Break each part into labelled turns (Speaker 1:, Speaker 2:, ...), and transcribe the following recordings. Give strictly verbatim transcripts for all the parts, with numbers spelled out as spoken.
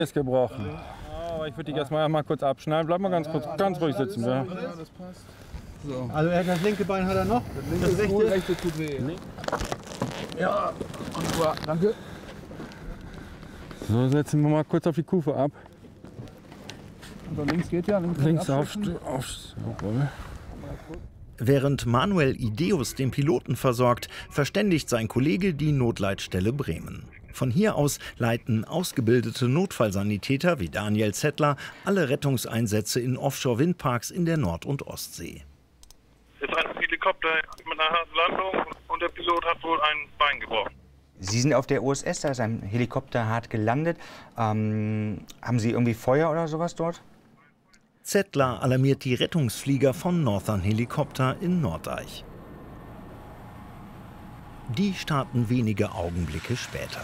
Speaker 1: Ist gebrochen. Aber ich würde dich erst mal, mal kurz abschneiden. Bleib mal ganz kurz, ganz ruhig sitzen. Ja.
Speaker 2: Das passt. So.
Speaker 3: Also er, das linke Bein hat er noch.
Speaker 2: Das linke, das rechte? Gut, rechte tut weh. Ja, wunderbar, danke.
Speaker 1: So, setzen wir mal kurz auf die Kufe ab.
Speaker 2: Also links geht ja. Links,
Speaker 1: links auf, auf, auf.
Speaker 4: Während Manuel Ideus den Piloten versorgt, verständigt sein Kollege die Notleitstelle Bremen. Von hier aus leiten ausgebildete Notfallsanitäter wie Daniel Zettler alle Rettungseinsätze in Offshore-Windparks in der Nord- und Ostsee.
Speaker 5: Es ist ein Helikopter mit einer harten Landung und der Pilot hat wohl ein Bein gebrochen.
Speaker 6: Sie sind auf der U S S, da ist ein Helikopter hart gelandet. Ähm, haben Sie irgendwie Feuer oder sowas dort?
Speaker 4: Zettler alarmiert die Rettungsflieger von Northern Helikopter in Nordeich. Die starten wenige Augenblicke später.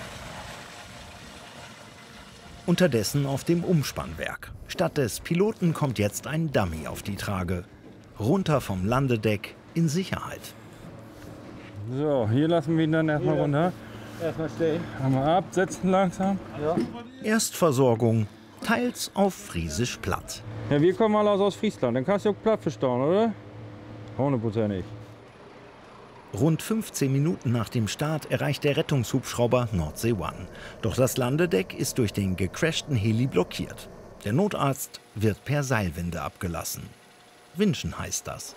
Speaker 4: Unterdessen auf dem Umspannwerk. Statt des Piloten kommt jetzt ein Dummy auf die Trage. Runter vom Landedeck in Sicherheit.
Speaker 1: So, hier lassen wir ihn dann erstmal runter.
Speaker 3: Erstmal stehen.
Speaker 1: Einmal ab, setzen langsam.
Speaker 3: Ja.
Speaker 4: Erstversorgung, teils auf Friesisch platt.
Speaker 1: Ja, wir kommen alle aus Friesland. Dann kannst du auch platt verstauen, oder? Hundertprozentig.
Speaker 4: Rund fünfzehn Minuten nach dem Start erreicht der Rettungshubschrauber Nordsee One. Doch das Landedeck ist durch den gecrashten Heli blockiert. Der Notarzt wird per Seilwinde abgelassen. Winschen heißt das.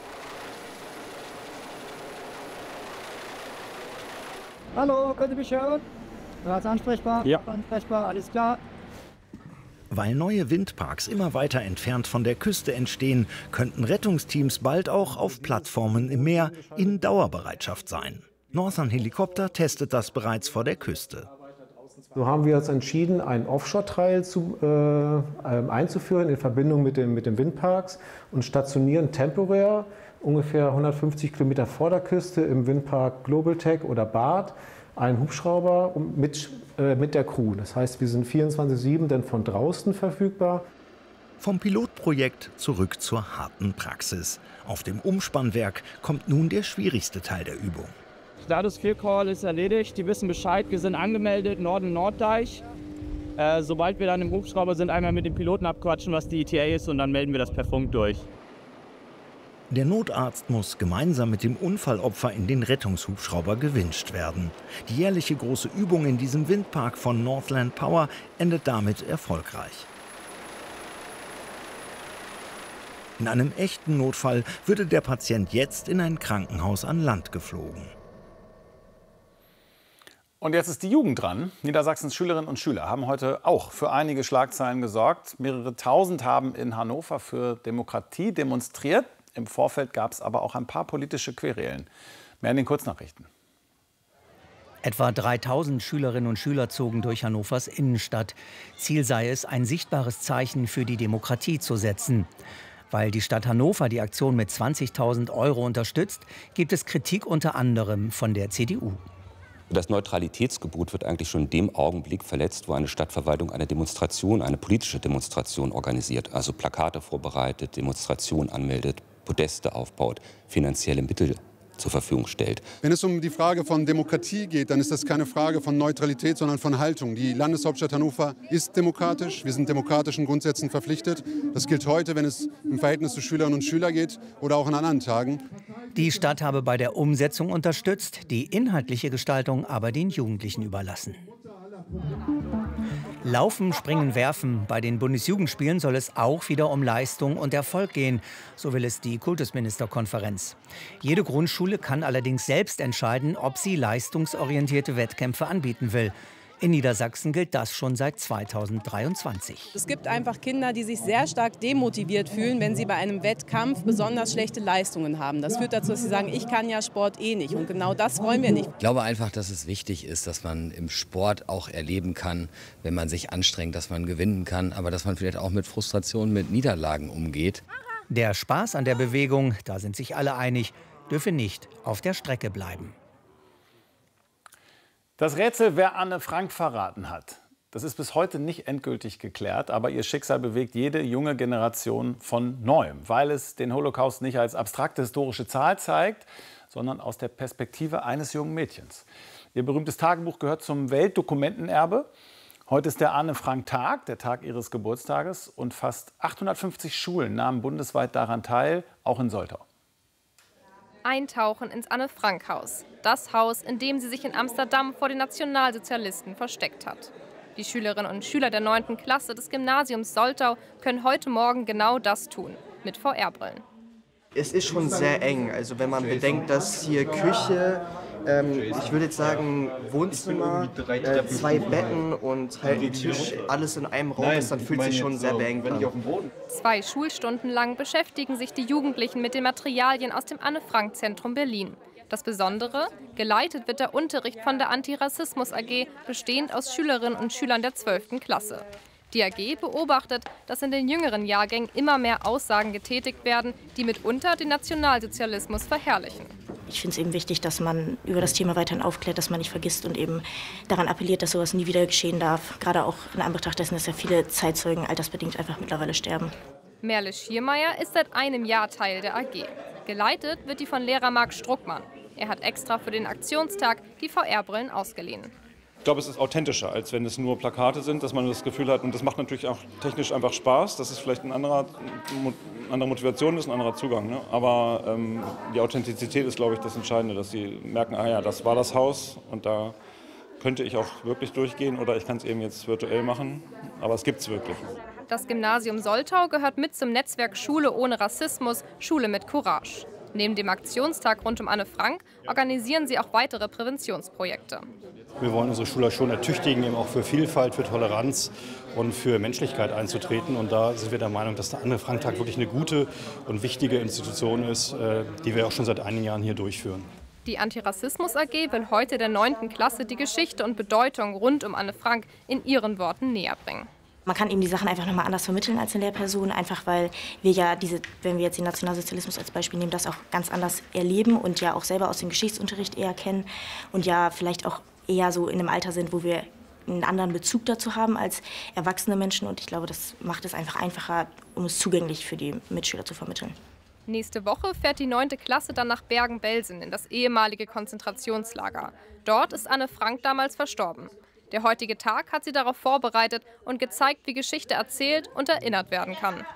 Speaker 3: Hallo, können Sie mich hören? Was ansprechbar?
Speaker 1: Ja.
Speaker 3: Ansprechbar, alles klar.
Speaker 4: Weil neue Windparks immer weiter entfernt von der Küste entstehen, könnten Rettungsteams bald auch auf Plattformen im Meer in Dauerbereitschaft sein. Northern Helikopter testet das bereits vor der Küste.
Speaker 7: So haben wir uns entschieden, einen Offshore-Trial zu, äh, einzuführen in Verbindung mit, dem, mit den Windparks und stationieren temporär ungefähr hundertfünfzig Kilometer vor der Küste im Windpark Global Tech oder BART einen Hubschrauber mit, äh, mit der Crew. Das heißt, wir sind vierundzwanzig sieben dann von draußen verfügbar.
Speaker 4: Vom Pilotprojekt zurück zur harten Praxis. Auf dem Umspannwerk kommt nun der schwierigste Teil der Übung.
Speaker 8: Status vier Call ist erledigt, die wissen Bescheid, wir sind angemeldet, Norden-Norddeich. Äh, sobald wir dann im Hubschrauber sind, einmal mit dem Piloten abquatschen, was die E T A ist, und dann melden wir das per Funk durch.
Speaker 4: Der Notarzt muss gemeinsam mit dem Unfallopfer in den Rettungshubschrauber gewincht werden. Die jährliche große Übung in diesem Windpark von Northland Power endet damit erfolgreich. In einem echten Notfall würde der Patient jetzt in ein Krankenhaus an Land geflogen.
Speaker 9: Und jetzt ist die Jugend dran. Niedersachsens Schülerinnen und Schüler haben heute auch für einige Schlagzeilen gesorgt. Mehrere Tausend haben in Hannover für Demokratie demonstriert. Im Vorfeld gab es aber auch ein paar politische Querelen. Mehr in den Kurznachrichten.
Speaker 10: Etwa dreitausend Schülerinnen und Schüler zogen durch Hannovers Innenstadt. Ziel sei es, ein sichtbares Zeichen für die Demokratie zu setzen. Weil die Stadt Hannover die Aktion mit zwanzigtausend Euro unterstützt, gibt es Kritik unter anderem von der C D U.
Speaker 11: Das Neutralitätsgebot wird eigentlich schon in dem Augenblick verletzt, wo eine Stadtverwaltung eine Demonstration, eine politische Demonstration organisiert. Also Plakate vorbereitet, Demonstrationen anmeldet, Podeste aufbaut, finanzielle Mittel zur Verfügung stellt.
Speaker 12: Wenn es um die Frage von Demokratie geht, dann ist das keine Frage von Neutralität, sondern von Haltung. Die Landeshauptstadt Hannover ist demokratisch. Wir sind demokratischen Grundsätzen verpflichtet. Das gilt heute, wenn es im Verhältnis zu Schülerinnen und Schülern geht oder auch an anderen Tagen.
Speaker 10: Die Stadt habe bei der Umsetzung unterstützt, die inhaltliche Gestaltung aber den Jugendlichen überlassen. Laufen, Springen, Werfen. Bei den Bundesjugendspielen soll es auch wieder um Leistung und Erfolg gehen. So will es die Kultusministerkonferenz. Jede Grundschule kann allerdings selbst entscheiden, ob sie leistungsorientierte Wettkämpfe anbieten will. In Niedersachsen gilt das schon seit zweitausenddreiundzwanzig.
Speaker 13: Es gibt einfach Kinder, die sich sehr stark demotiviert fühlen, wenn sie bei einem Wettkampf besonders schlechte Leistungen haben. Das führt dazu, dass sie sagen, ich kann ja Sport eh nicht. Und genau das wollen wir nicht.
Speaker 14: Ich glaube einfach, dass es wichtig ist, dass man im Sport auch erleben kann, wenn man sich anstrengt, dass man gewinnen kann, aber dass man vielleicht auch mit Frustrationen, mit Niederlagen umgeht.
Speaker 10: Der Spaß an der Bewegung, da sind sich alle einig, dürfe nicht auf der Strecke bleiben.
Speaker 9: Das Rätsel, wer Anne Frank verraten hat, das ist bis heute nicht endgültig geklärt, aber ihr Schicksal bewegt jede junge Generation von Neuem, weil es den Holocaust nicht als abstrakte historische Zahl zeigt, sondern aus der Perspektive eines jungen Mädchens. Ihr berühmtes Tagebuch gehört zum Weltdokumentenerbe Heute ist der Anne-Frank-Tag, der Tag ihres Geburtstages. Und fast achthundertfünfzig Schulen nahmen bundesweit daran teil, auch in Soltau.
Speaker 15: Eintauchen ins Anne-Frank-Haus. Das Haus, in dem sie sich in Amsterdam vor den Nationalsozialisten versteckt hat. Die Schülerinnen und Schüler der neunten Klasse des Gymnasiums Soltau können heute Morgen genau das tun, mit V R-Brillen.
Speaker 16: Es ist schon sehr eng, also wenn man bedenkt, dass hier Küche, ähm, ich würde jetzt sagen Wohnzimmer, äh, zwei Betten und halt ein Tisch, alles in einem Raum ist, dann fühlt sich schon sehr beengt an.
Speaker 15: Zwei Schulstunden lang beschäftigen sich die Jugendlichen mit den Materialien aus dem Anne-Frank-Zentrum Berlin. Das Besondere, geleitet wird der Unterricht von der Antirassismus-A G, bestehend aus Schülerinnen und Schülern der zwölften Klasse. Die A G beobachtet, dass in den jüngeren Jahrgängen immer mehr Aussagen getätigt werden, die mitunter den Nationalsozialismus verherrlichen.
Speaker 17: Ich finde es eben wichtig, dass man über das Thema weiterhin aufklärt, dass man nicht vergisst und eben daran appelliert, dass sowas nie wieder geschehen darf. Gerade auch in Anbetracht dessen, dass ja viele Zeitzeugen altersbedingt einfach mittlerweile sterben.
Speaker 15: Merle Schiermeier ist seit einem Jahr Teil der A G. Geleitet wird die von Lehrer Marc Struckmann. Er hat extra für den Aktionstag die V R-Brillen ausgeliehen.
Speaker 1: Ich glaube, es ist authentischer, als wenn es nur Plakate sind, dass man das Gefühl hat, und das macht natürlich auch technisch einfach Spaß, dass es vielleicht ein anderer, eine andere Motivation ist, ein anderer Zugang. Ne? Aber ähm, die Authentizität ist, glaube ich, das Entscheidende, dass sie merken, ah ja, das war das Haus und da könnte ich auch wirklich durchgehen oder ich kann es eben jetzt virtuell machen, aber es gibt es wirklich.
Speaker 15: Das Gymnasium Soltau gehört mit zum Netzwerk Schule ohne Rassismus, Schule mit Courage. Neben dem Aktionstag rund um Anne Frank organisieren sie auch weitere Präventionsprojekte.
Speaker 18: Wir wollen unsere Schüler schon ertüchtigen, eben auch für Vielfalt, für Toleranz und für Menschlichkeit einzutreten. Und da sind wir der Meinung, dass der Anne-Frank-Tag wirklich eine gute und wichtige Institution ist, die wir auch schon seit einigen Jahren hier durchführen.
Speaker 15: Die Antirassismus-A G will heute der neunten Klasse die Geschichte und Bedeutung rund um Anne Frank in ihren Worten näher bringen.
Speaker 17: Man kann eben die Sachen einfach nochmal anders vermitteln als eine Lehrperson, einfach weil wir ja diese, wenn wir jetzt den Nationalsozialismus als Beispiel nehmen, das auch ganz anders erleben und ja auch selber aus dem Geschichtsunterricht eher kennen und ja vielleicht auch eher so in einem Alter sind, wo wir einen anderen Bezug dazu haben als erwachsene Menschen. Und ich glaube, das macht es einfach einfacher, um es zugänglich für die Mitschüler zu vermitteln.
Speaker 15: Nächste Woche fährt die neunte Klasse dann nach Bergen-Belsen in das ehemalige Konzentrationslager. Dort ist Anne Frank damals verstorben. Der heutige Tag hat sie darauf vorbereitet und gezeigt, wie Geschichte erzählt und erinnert werden kann.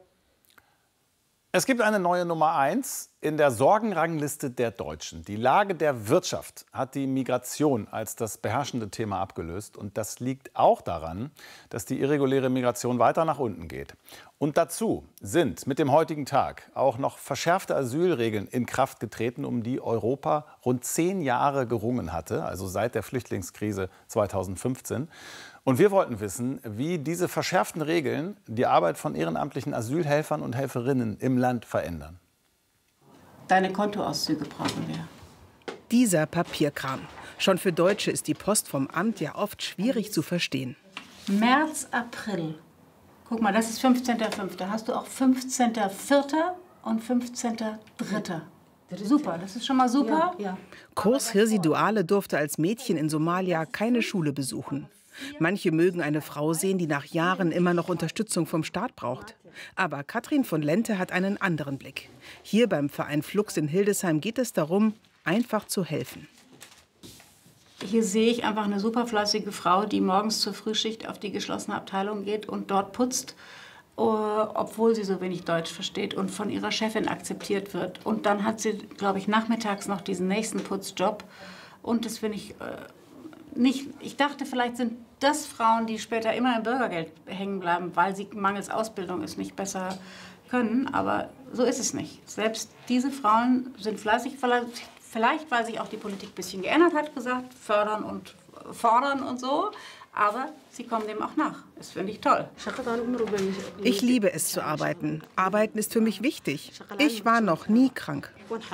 Speaker 9: Es gibt eine neue Nummer eins in der Sorgenrangliste der Deutschen. Die Lage der Wirtschaft hat die Migration als das beherrschende Thema abgelöst. Und das liegt auch daran, dass die irreguläre Migration weiter nach unten geht. Und dazu sind mit dem heutigen Tag auch noch verschärfte Asylregeln in Kraft getreten, um die Europa rund zehn Jahre gerungen hatte, also seit der Flüchtlingskrise zweitausendfünfzehn. Und wir wollten wissen, wie diese verschärften Regeln die Arbeit von ehrenamtlichen Asylhelfern und Helferinnen im Land verändern.
Speaker 19: Deine Kontoauszüge brauchen wir.
Speaker 20: Dieser Papierkram. Schon für Deutsche ist die Post vom Amt ja oft schwierig zu verstehen.
Speaker 19: März, April. Guck mal, das ist fünfzehnter fünfter Hast du auch fünfzehnter vierter und fünfzehnter dritter Super, das ist schon mal super. Ja, ja.
Speaker 20: Kurs Hirsi Duale durfte als Mädchen in Somalia keine Schule besuchen. Manche mögen eine Frau sehen, die nach Jahren immer noch Unterstützung vom Staat braucht. Aber Katrin von Lente hat einen anderen Blick. Hier beim Verein Flux in Hildesheim geht es darum, einfach zu helfen.
Speaker 19: Hier sehe ich einfach eine super fleißige Frau, die morgens zur Frühschicht auf die geschlossene Abteilung geht und dort putzt, obwohl sie so wenig Deutsch versteht und von ihrer Chefin akzeptiert wird. Und dann hat sie, glaube ich, nachmittags noch diesen nächsten Putzjob. Und das finde ich äh, nicht. Ich dachte, vielleicht sind das Frauen, die später immer im Bürgergeld hängen bleiben, weil sie mangels Ausbildung es nicht besser können. Aber so ist es nicht. Selbst diese Frauen sind fleißig, vielleicht weil sich auch die Politik ein bisschen geändert hat, gesagt, fördern und fordern und so. Aber sie kommen dem auch nach. Das finde ich toll.
Speaker 20: Ich liebe es zu arbeiten. Arbeiten ist für mich wichtig. Ich war noch nie krank.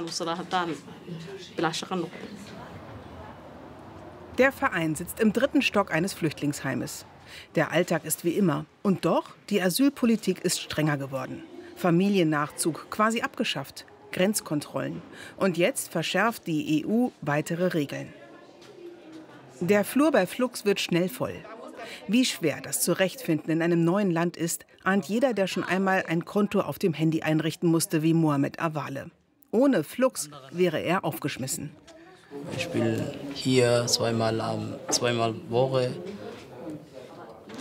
Speaker 20: Der Verein sitzt im dritten Stock eines Flüchtlingsheimes. Der Alltag ist wie immer. Und doch, die Asylpolitik ist strenger geworden. Familiennachzug quasi abgeschafft. Grenzkontrollen. Und jetzt verschärft die E U weitere Regeln. Der Flur bei Flux wird schnell voll. Wie schwer das Zurechtfinden in einem neuen Land ist, ahnt jeder, der schon einmal ein Konto auf dem Handy einrichten musste, wie Mohamed Awale. Ohne Flux wäre er aufgeschmissen.
Speaker 21: Ich spiele hier zweimal am zweimal Woche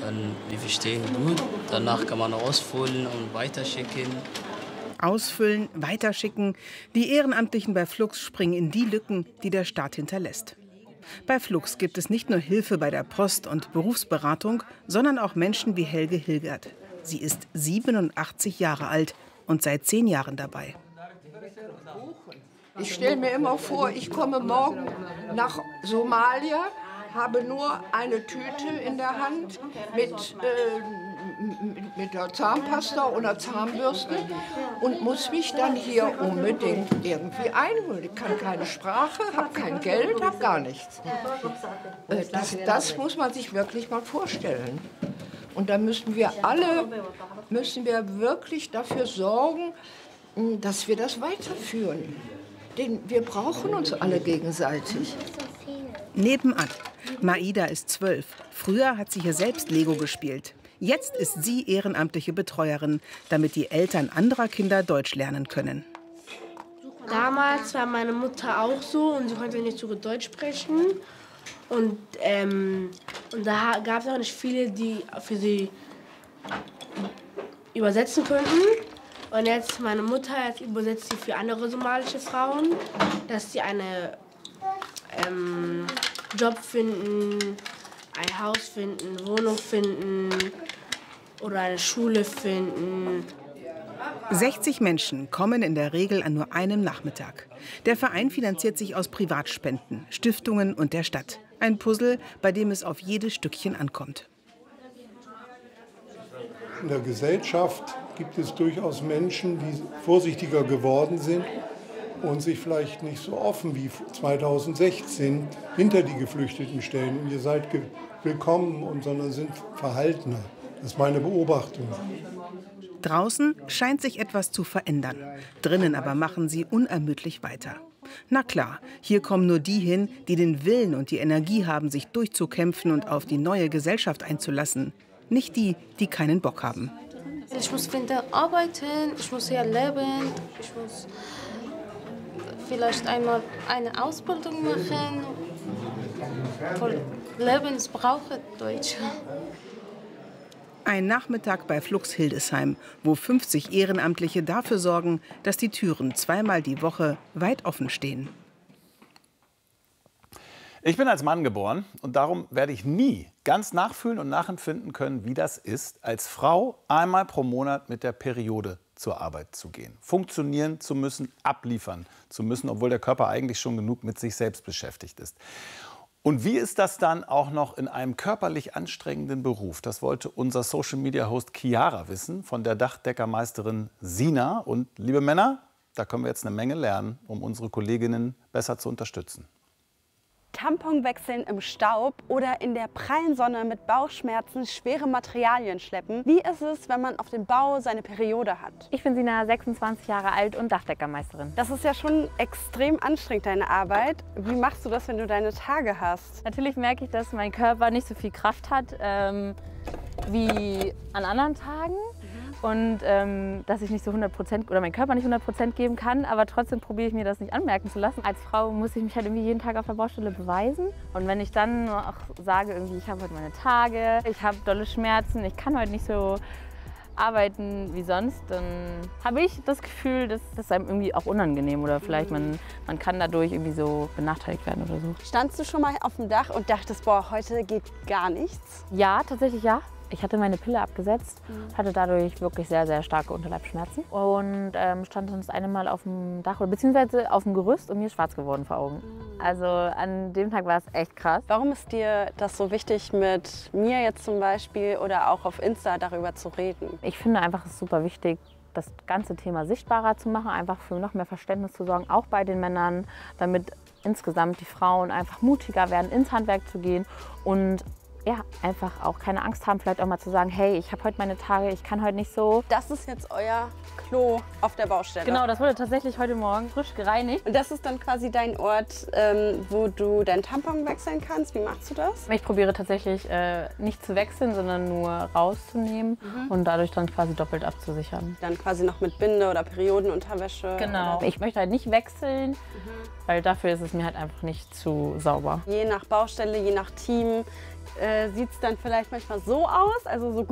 Speaker 21: Dann, wir verstehen gut. Danach kann man ausfüllen und weiterschicken.
Speaker 20: Ausfüllen, weiterschicken. Die Ehrenamtlichen bei Flux springen in die Lücken, die der Staat hinterlässt. Bei Flux gibt es nicht nur Hilfe bei der Post und Berufsberatung, sondern auch Menschen wie Helge Hilgert. Sie ist siebenundachtzig Jahre alt und seit zehn Jahren dabei.
Speaker 22: Ich stelle mir immer vor, ich komme morgen nach Somalia, habe nur eine Tüte in der Hand mit, äh, mit der Zahnpasta oder Zahnbürste und muss mich dann hier unbedingt irgendwie einholen. Ich kann keine Sprache, habe kein Geld, habe gar nichts. Äh, das, das muss man sich wirklich mal vorstellen. Und da müssen wir alle, müssen wir wirklich dafür sorgen, dass wir das weiterführen. Denn wir brauchen uns alle gegenseitig.
Speaker 20: Nebenan. Maida ist zwölf. Früher hat sie hier selbst Lego gespielt. Jetzt ist sie ehrenamtliche Betreuerin, damit die Eltern anderer Kinder Deutsch lernen können.
Speaker 23: Damals war meine Mutter auch so und sie konnte nicht so gut Deutsch sprechen. Und, ähm, und da gab es auch nicht viele, die für sie übersetzen könnten. Und jetzt meine Mutter jetzt übersetzt sie für andere somalische Frauen, dass sie einen ähm, Job finden, ein Haus finden, Wohnung finden oder eine Schule finden.
Speaker 20: sechzig Menschen kommen in der Regel an nur einem Nachmittag. Der Verein finanziert sich aus Privatspenden, Stiftungen und der Stadt. Ein Puzzle, bei dem es auf jedes Stückchen ankommt.
Speaker 24: In der Gesellschaft gibt es durchaus Menschen, die vorsichtiger geworden sind und sich vielleicht nicht so offen wie zweitausendsechzehn hinter die Geflüchteten stellen. Und ihr seid willkommen, und, sondern sind verhaltener. Das ist meine Beobachtung.
Speaker 20: Draußen scheint sich etwas zu verändern. Drinnen aber machen sie unermüdlich weiter. Na klar, hier kommen nur die hin, die den Willen und die Energie haben, sich durchzukämpfen und auf die neue Gesellschaft einzulassen. Nicht die, die keinen Bock haben.
Speaker 23: Ich muss wieder arbeiten, ich muss hier leben, ich muss vielleicht einmal eine Ausbildung machen. Für Leben, ich brauche Deutsch.
Speaker 20: Ein Nachmittag bei Flux Hildesheim, wo fünfzig Ehrenamtliche dafür sorgen, dass die Türen zweimal die Woche weit offen stehen.
Speaker 9: Ich bin als Mann geboren und darum werde ich nie ganz nachfühlen und nachempfinden können, wie das ist, als Frau einmal pro Monat mit der Periode zur Arbeit zu gehen. Funktionieren zu müssen, abliefern zu müssen, obwohl der Körper eigentlich schon genug mit sich selbst beschäftigt ist. Und wie ist das dann auch noch in einem körperlich anstrengenden Beruf? Das wollte unser Social-Media-Host Chiara wissen von der Dachdeckermeisterin Sina. Und liebe Männer, da können wir jetzt eine Menge lernen, um unsere Kolleginnen besser zu unterstützen.
Speaker 25: Tampon wechseln im Staub oder in der prallen Sonne mit Bauchschmerzen schwere Materialien schleppen. Wie ist es, wenn man auf dem Bau seine Periode hat?
Speaker 26: Ich bin Sina, sechsundzwanzig Jahre alt und Dachdeckermeisterin.
Speaker 25: Das ist ja schon extrem anstrengend, deine Arbeit. Wie machst du das, wenn du deine Tage hast?
Speaker 26: Natürlich merke ich, dass mein Körper nicht so viel Kraft hat ähm, wie an anderen Tagen. Und ähm, dass ich nicht so hundert Prozent oder mein Körper nicht hundert Prozent geben kann, aber trotzdem probiere ich mir das nicht anmerken zu lassen. Als Frau muss ich mich halt irgendwie jeden Tag auf der Baustelle beweisen. Und wenn ich dann nur auch sage, irgendwie, ich habe heute meine Tage, ich habe dolle Schmerzen, ich kann heute nicht so arbeiten wie sonst, dann habe ich das Gefühl, dass das einem irgendwie auch unangenehm oder vielleicht man, man kann dadurch irgendwie so benachteiligt werden oder so.
Speaker 25: Standst du schon mal auf dem Dach und dachtest, boah, heute geht gar nichts?
Speaker 26: Ja, tatsächlich ja. Ich hatte meine Pille abgesetzt, hatte dadurch wirklich sehr, sehr starke Unterleibsschmerzen und ähm, stand dann das eine Mal auf dem Dach oder beziehungsweise auf dem Gerüst und mir ist schwarz geworden vor Augen. Also an dem Tag war es echt krass.
Speaker 25: Warum ist dir das so wichtig, mit mir jetzt zum Beispiel oder auch auf Insta darüber zu reden?
Speaker 26: Ich finde einfach, es ist super wichtig, das ganze Thema sichtbarer zu machen, einfach für noch mehr Verständnis zu sorgen, auch bei den Männern, damit insgesamt die Frauen einfach mutiger werden, ins Handwerk zu gehen und ja, einfach auch keine Angst haben, vielleicht auch mal zu sagen, hey, ich habe heute meine Tage, ich kann heute nicht so.
Speaker 25: Das ist jetzt euer Klo auf der Baustelle?
Speaker 26: Genau, das wurde tatsächlich heute Morgen frisch gereinigt.
Speaker 25: Und das ist dann quasi dein Ort, ähm, wo du deinen Tampon wechseln kannst? Wie machst du das?
Speaker 26: Ich probiere tatsächlich äh, nicht zu wechseln, sondern nur rauszunehmen mhm. und dadurch dann quasi doppelt abzusichern.
Speaker 25: Dann quasi noch mit Binde oder Periodenunterwäsche?
Speaker 26: Genau. Oder? Ich möchte halt nicht wechseln, mhm. weil dafür ist es mir halt einfach nicht zu sauber.
Speaker 25: Je nach Baustelle, je nach Team äh, sieht es dann vielleicht manchmal so aus, also so